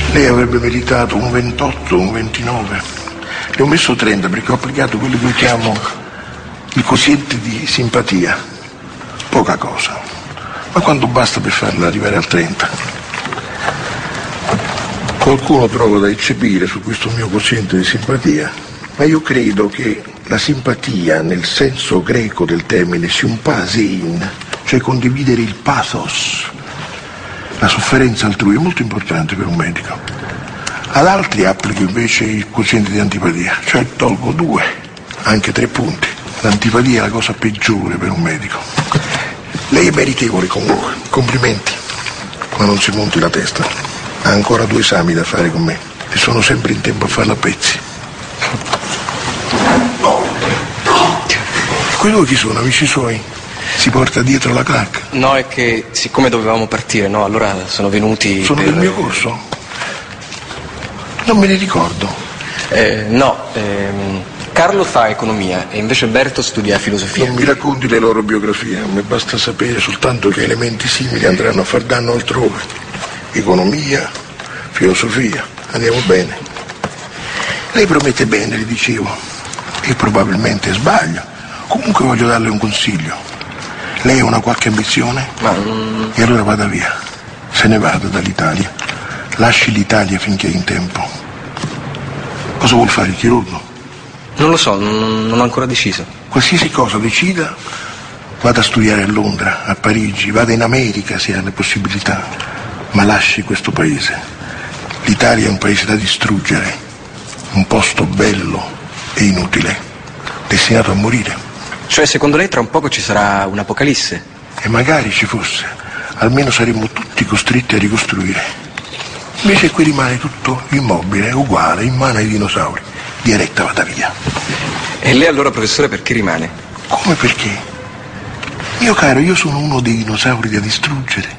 Lei avrebbe meritato un 28, un 29. Le ho messo 30 perché ho applicato quello che io chiamo il quoziente di simpatia. Poca cosa, ma quanto basta per farla arrivare al 30? Qualcuno trova da eccepire su questo mio quoziente di simpatia, ma io credo che la simpatia, nel senso greco del termine, sympasein, cioè condividere il pathos, la sofferenza altrui, è molto importante per un medico. Ad altri applico invece il quoziente di antipatia, cioè tolgo 2, anche 3 punti. L'antipatia è la cosa peggiore per un medico. Lei è meritevole comunque, complimenti, ma non si monti la testa. Ha ancora 2 esami da fare con me e sono sempre in tempo a farla a pezzi. Quei 2 chi sono, amici suoi? Si porta dietro la clac? No, è che siccome dovevamo partire, no, allora sono venuti. Sono del mio corso? Non me ne ricordo. Carlo fa economia e invece Berto studia filosofia. Non mi racconti le loro biografie, a me basta sapere soltanto che elementi simili andranno a far danno altrove. Economia, filosofia, andiamo bene. Lei promette bene, le dicevo, e probabilmente sbaglio. Comunque voglio darle un consiglio. Lei ha una qualche ambizione? E allora vada via, se ne vada dall'Italia. Lasci l'Italia finché è in tempo. Cosa vuol fare il chirurgo? Non lo so, non ho ancora deciso. Qualsiasi cosa decida, vada a studiare a Londra, a Parigi, vada in America se ha le possibilità, ma lasci questo paese. L'Italia è un paese da distruggere, un posto bello e inutile, destinato a morire. Cioè, secondo lei tra un poco ci sarà un'apocalisse? E magari ci fosse, almeno saremmo tutti costretti a ricostruire. Invece qui rimane tutto immobile, uguale, in mano ai dinosauri. Diretta, vada via. E lei allora, professore, perché rimane? Come perché? Mio caro, io sono uno dei dinosauri da distruggere.